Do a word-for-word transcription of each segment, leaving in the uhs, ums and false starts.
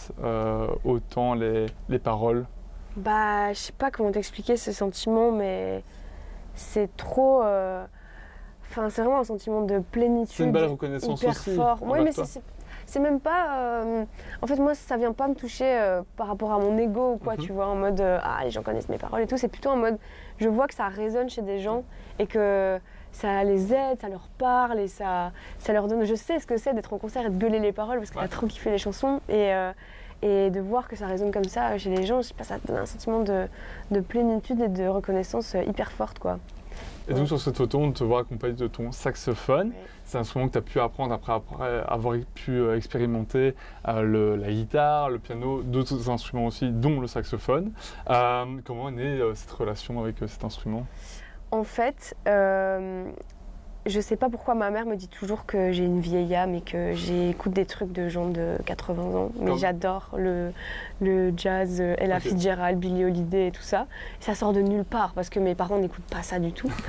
t'intéresse euh, autant les, les paroles? Bah, je sais pas comment t'expliquer ce sentiment, mais c'est trop... euh, Enfin, c'est vraiment un sentiment de plénitude. C'est une belle reconnaissance hyper aussi. fort. Ouais, mais toi. c'est, c'est même pas. Euh... En fait, moi, ça vient pas me toucher euh, par rapport à mon ego ou quoi, Mm-hmm. tu vois, en mode euh, ah, les gens connaissent mes paroles et tout. C'est plutôt en mode je vois que ça résonne chez des gens et que ça les aide, ça leur parle et ça, ça leur donne. Je sais ce que c'est d'être en concert et de gueuler les paroles parce que Ouais. t'as trop kiffé les chansons et. Euh... Et de voir que ça résonne comme ça chez les gens, je sais pas, ça donne un sentiment de, de plénitude et de reconnaissance hyper forte, quoi. Et donc sur cette photo, on te voit accompagné de ton saxophone. Ouais. C'est un instrument que tu as pu apprendre après, après avoir pu euh, expérimenter euh, le, la guitare, le piano, d'autres instruments aussi, dont le saxophone. Euh, comment est née euh, cette relation avec euh, cet instrument? En fait, euh, je sais pas pourquoi ma mère me dit toujours que j'ai une vieille âme et que j'écoute des trucs de gens de quatre-vingts ans. Mais Comme... j'adore le, le jazz, Ella okay. Fitzgerald, Billie Holiday et tout ça. Et ça sort de nulle part parce que mes parents n'écoutent pas ça du tout.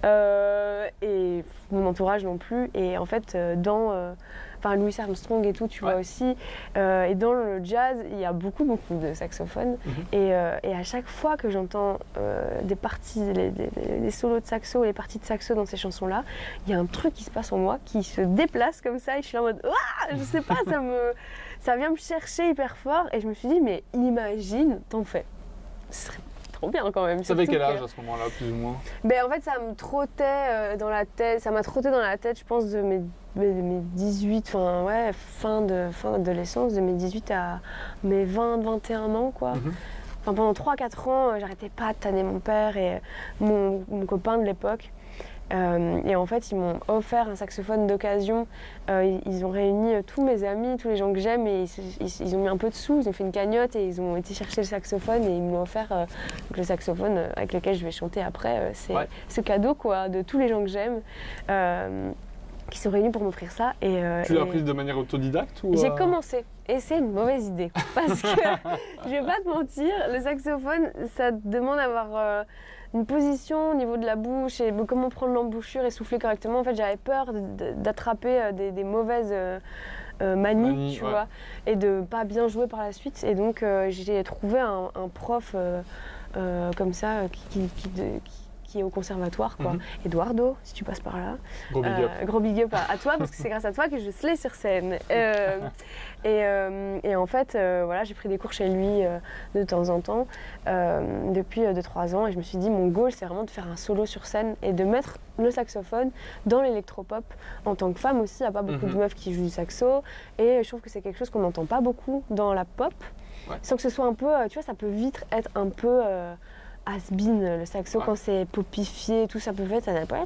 euh, et mon entourage non plus. Et en fait, dans... Euh, Enfin, Louis Armstrong et tout, tu ouais. vois aussi. Euh, et dans le jazz, il y a beaucoup, beaucoup de saxophones. Mm-hmm. Et, euh, et à chaque fois que j'entends euh, des parties, les, les, les solos de saxo, les parties de saxo dans ces chansons-là, il y a un truc qui se passe en moi qui se déplace comme ça. Et je suis là en mode, ouah, je sais pas, ça, me, ça vient me chercher hyper fort. Et je me suis dit, mais imagine, t'en fais. Ce serait trop bien quand même. Ça avait quel âge que... à ce moment-là, plus ou moins? Ben, en fait, ça me trottait euh, dans la tête. Ça m'a trotté dans la tête, je pense, de mes. de mes dix-huit, enfin ouais, fin de fin d'adolescence, de mes dix-huit à mes vingt, vingt et un ans quoi. Mm-hmm. Enfin pendant trois à quatre ans, euh, j'arrêtais pas de tanner mon père et mon, mon copain de l'époque. Euh, et en fait, ils m'ont offert un saxophone d'occasion. Euh, ils, ils ont réuni euh, tous mes amis, tous les gens que j'aime et ils, ils, ils ont mis un peu de sous, ils ont fait une cagnotte et ils ont été chercher le saxophone et ils m'ont offert euh, le saxophone avec lequel je vais chanter après. Euh, c'est ouais. ce cadeau quoi de tous les gens que j'aime. Euh, qui sont réunis pour m'offrir ça. Et, euh, tu l'as et... apprise de manière autodidacte ou J'ai euh... commencé, et c'est une mauvaise idée. Parce que, je vais pas te mentir, le saxophone, ça demande d'avoir euh, une position au niveau de la bouche et comment prendre l'embouchure et souffler correctement. En fait, j'avais peur d'attraper des, des mauvaises euh, euh, manies, Manie, tu ouais. vois, et de pas bien jouer par la suite. Et donc, euh, j'ai trouvé un, un prof euh, euh, comme ça qui... qui, qui, de, qui qui est au conservatoire, quoi. Mm-hmm. Eduardo, si tu passes par là. Gros big up. Euh, gros big up à, à toi, parce que c'est grâce à toi que je slay sur scène. Euh, et, euh, et en fait, euh, voilà, j'ai pris des cours chez lui euh, de temps en temps, euh, depuis deux trois ans, et je me suis dit, mon goal, c'est vraiment de faire un solo sur scène et de mettre le saxophone dans l'électropop. En tant que femme aussi, il n'y a pas beaucoup mm-hmm. de meufs qui jouent du saxo, et je trouve que c'est quelque chose qu'on n'entend pas beaucoup dans la pop, ouais. sans que ce soit un peu, tu vois, ça peut vite être un peu... Euh, has-been, le saxo, ouais. quand c'est popifié et tout, ça peut être, ça, ça peut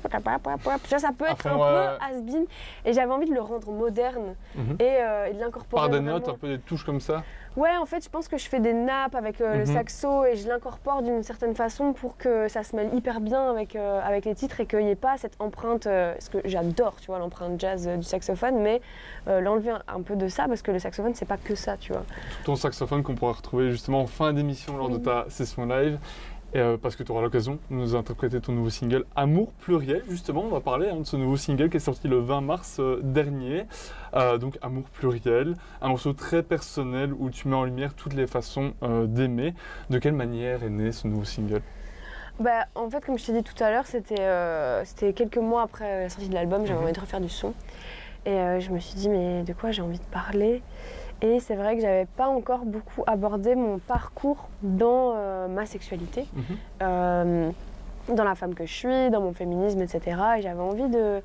être un euh... peu has-been. Et j'avais envie de le rendre moderne mm-hmm. et, euh, et de l'incorporer. Par des vraiment. notes, un peu des touches comme ça? Ouais, en fait, je pense que je fais des nappes avec euh, mm-hmm. le saxo et je l'incorpore d'une certaine façon pour que ça se mêle hyper bien avec, euh, avec les titres et qu'il n'y ait pas cette empreinte, euh, parce que j'adore, tu vois, l'empreinte jazz euh, du saxophone, mais euh, l'enlever un, un peu de ça parce que le saxophone, c'est pas que ça, tu vois. Ton saxophone qu'on pourra retrouver justement en fin d'émission lors oui. de ta session live. Et euh, parce que tu auras l'occasion de nous interpréter ton nouveau single Amour Pluriel. Justement, on va parler hein, de ce nouveau single qui est sorti le vingt mars euh, dernier. Euh, donc Amour Pluriel, un morceau très personnel où tu mets en lumière toutes les façons euh, d'aimer. De quelle manière est né ce nouveau single? Bah, en fait, comme je t'ai dit tout à l'heure, c'était euh, quelques mois après la sortie de l'album, j'avais mmh. envie de refaire du son. Et euh, je me suis dit, mais de quoi j'ai envie de parler? Et c'est vrai que j'avais pas encore beaucoup abordé mon parcours dans euh, ma sexualité, mmh. euh, dans la femme que je suis, dans mon féminisme, et cetera. Et j'avais envie de,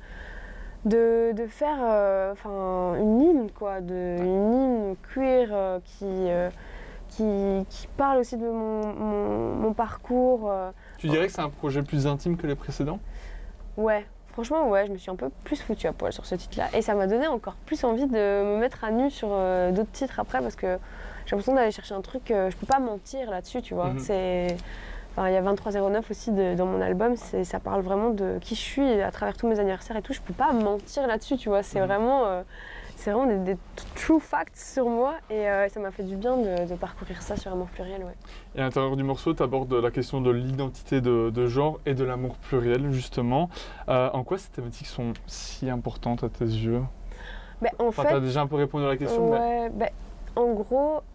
de, de faire euh, une hymne, quoi, de, une hymne queer euh, qui, euh, qui, qui parle aussi de mon, mon, mon parcours. Euh. Tu dirais que c'est un projet plus intime que les précédents? Ouais. Franchement, ouais, je me suis un peu plus foutue à poil sur ce titre-là. Et ça m'a donné encore plus envie de me mettre à nu sur euh, d'autres titres après parce que j'ai l'impression d'aller chercher un truc, euh, je peux pas mentir là-dessus, tu vois. Mm-hmm. C'est... Enfin, il y a vingt-trois zéro neuf aussi de, dans mon album, ça parle vraiment de qui je suis à travers tous mes anniversaires et tout. Je peux pas mentir là-dessus, tu vois. C'est mm-hmm. vraiment, euh, c'est vraiment des, des true facts sur moi et euh, ça m'a fait du bien de, de parcourir ça sur Amour Pluriel, ouais. Et à l'intérieur du morceau, tu abordes la question de l'identité de, de genre et de l'amour pluriel, justement. Euh, en quoi ces thématiques sont si importantes à tes yeux? Ben, en enfin, fait, tu as déjà un peu répondu à la question. Ouais, mais... ben, en gros,